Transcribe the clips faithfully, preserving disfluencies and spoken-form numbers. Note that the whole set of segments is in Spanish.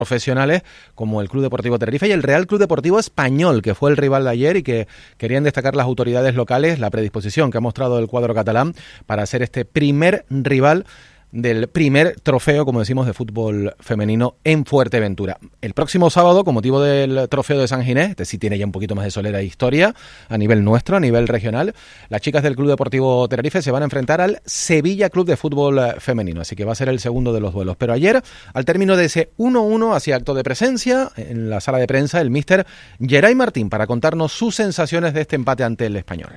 profesionales como el Club Deportivo Tenerife y el Real Club Deportivo Español, que fue el rival de ayer y que querían destacar las autoridades locales, la predisposición que ha mostrado el cuadro catalán para ser este primer rival del primer trofeo, como decimos, de fútbol femenino en Fuerteventura. El próximo sábado, con motivo del trofeo de San Ginés, este sí tiene ya un poquito más de solera e historia a nivel nuestro, a nivel regional, las chicas del Club Deportivo Tenerife se van a enfrentar al Sevilla Club de Fútbol Femenino, así que va a ser el segundo de los duelos. Pero ayer, al término de ese uno uno, hacía acto de presencia en la sala de prensa el míster Geray Martín para contarnos sus sensaciones de este empate ante el Español.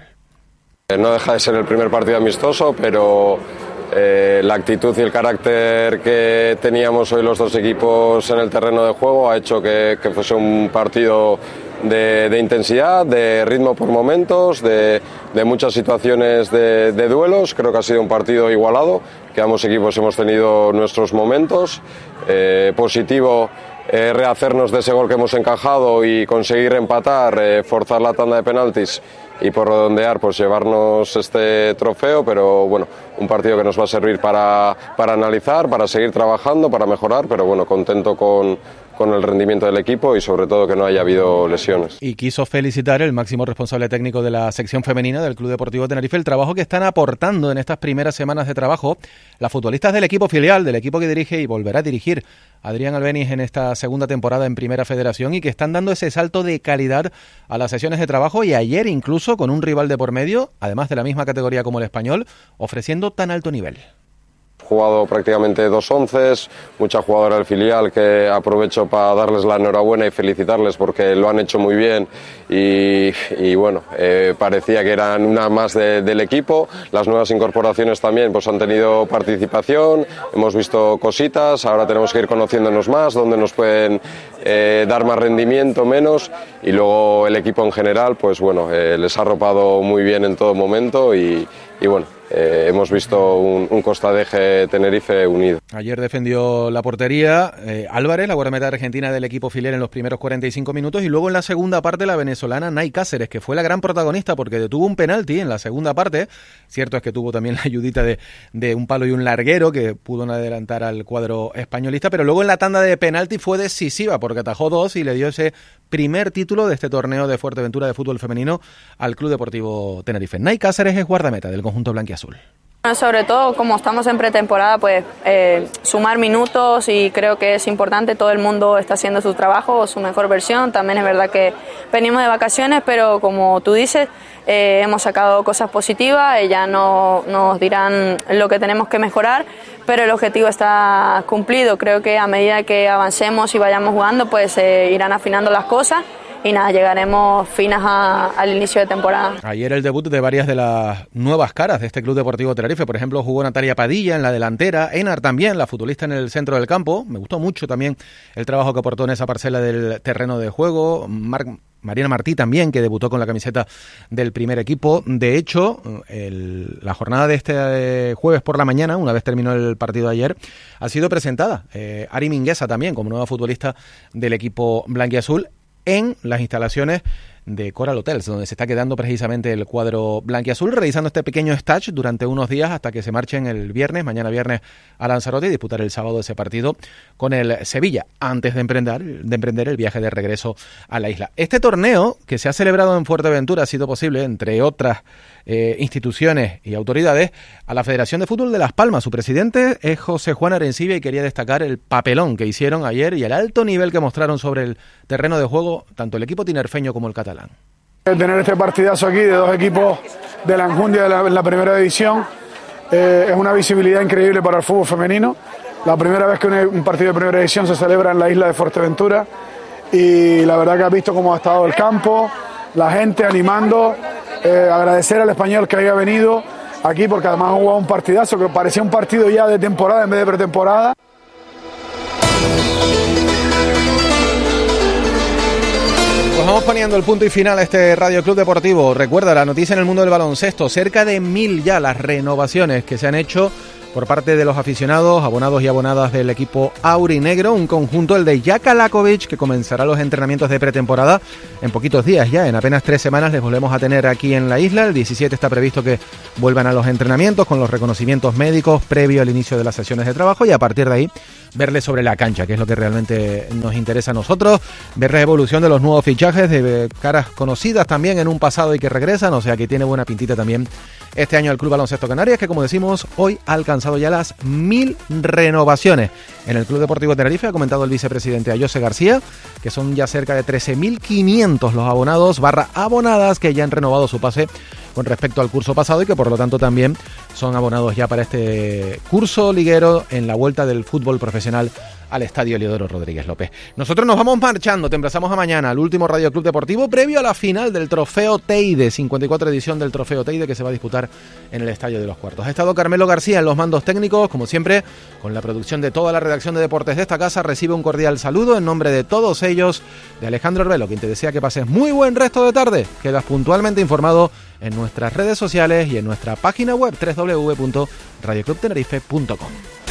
No deja de ser el primer partido amistoso, pero Eh, la actitud y el carácter que teníamos hoy los dos equipos en el terreno de juego ha hecho que, que fuese un partido de, de intensidad, de ritmo por momentos, de, de muchas situaciones de, de duelos. Creo que ha sido un partido igualado, que ambos equipos hemos tenido nuestros momentos. Eh, positivo eh, rehacernos de ese gol que hemos encajado y conseguir empatar, eh, forzar la tanda de penaltis y por redondear, pues llevarnos este trofeo, pero bueno, un partido que nos va a servir para, para analizar, para seguir trabajando, para mejorar, pero bueno, contento con, con el rendimiento del equipo y sobre todo que no haya habido lesiones. Y quiso felicitar el máximo responsable técnico de la sección femenina del Club Deportivo Tenerife el trabajo que están aportando en estas primeras semanas de trabajo las futbolistas del equipo filial, del equipo que dirige y volverá a dirigir Adrián Albeniz en esta segunda temporada en Primera Federación y que están dando ese salto de calidad a las sesiones de trabajo y ayer incluso con un rival de por medio, además de la misma categoría como el Español, ofreciendo tan alto nivel. Jugado prácticamente dos onces, mucha jugadora del filial que aprovecho para darles la enhorabuena y felicitarles porque lo han hecho muy bien y, y bueno, eh, parecía que eran una más de, del equipo. Las nuevas incorporaciones también pues han tenido participación, hemos visto cositas, ahora tenemos que ir conociéndonos más, dónde nos pueden eh, dar más rendimiento, menos, y luego el equipo en general pues bueno, eh, les ha arropado muy bien en todo momento y, y bueno, Eh, hemos visto un, un Costa de Eje Tenerife unido. Ayer defendió la portería eh, Álvarez, la guardameta argentina del equipo filial en los primeros cuarenta y cinco minutos y luego en la segunda parte la venezolana Nay Cáceres, que fue la gran protagonista porque detuvo un penalti en la segunda parte. Cierto es que tuvo también la ayudita de, de un palo y un larguero que pudo adelantar al cuadro españolista, pero luego en la tanda de penalti fue decisiva porque atajó dos y le dio ese primer título de este torneo de Fuerteventura de fútbol femenino al Club Deportivo Tenerife. Nay Cáceres es guardameta del conjunto blanquiazul. Sobre todo, como estamos en pretemporada, pues eh, sumar minutos y creo que es importante. Todo el mundo está haciendo su trabajo, su mejor versión. También es verdad que venimos de vacaciones, pero como tú dices, eh, hemos sacado cosas positivas. Ya no nos dirán lo que tenemos que mejorar, pero el objetivo está cumplido. Creo que a medida que avancemos y vayamos jugando, pues eh, irán afinando las cosas. Y nada, llegaremos finas a, al inicio de temporada. Ayer el debut de varias de las nuevas caras de este Club Deportivo Tenerife. Por ejemplo, jugó Natalia Padilla en la delantera, Enar también, la futbolista en el centro del campo. Me gustó mucho también el trabajo que aportó en esa parcela del terreno de juego. Mar Mariana Martí también, que debutó con la camiseta del primer equipo. De hecho, el, la jornada de este eh, jueves por la mañana, una vez terminó el partido de ayer, ha sido presentada. Eh, Ari Mingueza también, como nueva futbolista del equipo blanquiazul, en las instalaciones de Coral Hotels, donde se está quedando precisamente el cuadro blanquiazul, realizando este pequeño stage durante unos días hasta que se marchen el viernes, mañana viernes, a Lanzarote y disputar el sábado ese partido con el Sevilla, antes de emprender, de emprender el viaje de regreso a la isla. Este torneo, que se ha celebrado en Fuerteventura, ha sido posible, entre otras eh, instituciones y autoridades, a la Federación de Fútbol de Las Palmas. Su presidente es José Juan Arencibia y quería destacar el papelón que hicieron ayer y el alto nivel que mostraron sobre el terreno de juego, tanto el equipo tinerfeño como el catalán. Tener este partidazo aquí de dos equipos de la enjundia de la, la primera división eh, es una visibilidad increíble para el fútbol femenino. La primera vez que un, un partido de primera división se celebra en la isla de Fuerteventura y la verdad que has visto cómo ha estado el campo, la gente animando, eh, agradecer al Español que haya venido aquí porque además ha jugado un partidazo que parecía un partido ya de temporada en vez de pretemporada. Pues vamos poniendo el punto y final a este Radio Club Deportivo. Recuerda la noticia en el mundo del baloncesto, cerca de mil ya las renovaciones que se han hecho por parte de los aficionados, abonados y abonadas del equipo aurinegro, un conjunto, el de Jaka Lakovic, que comenzará los entrenamientos de pretemporada en poquitos días ya, en apenas tres semanas les volvemos a tener aquí en la isla. El diecisiete está previsto que vuelvan a los entrenamientos con los reconocimientos médicos previo al inicio de las sesiones de trabajo y a partir de ahí verles sobre la cancha, que es lo que realmente nos interesa a nosotros, ver la evolución de los nuevos fichajes, de caras conocidas también en un pasado y que regresan, o sea que tiene buena pintita también este año el Club Baloncesto Canarias, que como decimos, hoy ha alcanzado ya las mil renovaciones en el Club Deportivo Tenerife. Ha comentado el vicepresidente Ayose García, que son ya cerca de trece mil quinientos los abonados barra abonadas que ya han renovado su pase con respecto al curso pasado y que por lo tanto también son abonados ya para este curso liguero en la vuelta del fútbol profesional al Estadio Eliodoro Rodríguez López. Nosotros nos vamos marchando, te emplazamos a mañana al último Radio Club Deportivo previo a la final del Trofeo Teide, cincuenta y cuatro edición del Trofeo Teide que se va a disputar en el Estadio de los Cuartos. Ha estado Carmelo García en los mandos técnicos, como siempre, con la producción de toda la redacción de deportes de esta casa. Recibe un cordial saludo en nombre de todos ellos, de Alejandro Arbelo, quien te desea que pases muy buen resto de tarde. Quedas puntualmente informado en nuestras redes sociales y en nuestra página web doble u doble u doble u punto radio club tenerife punto com.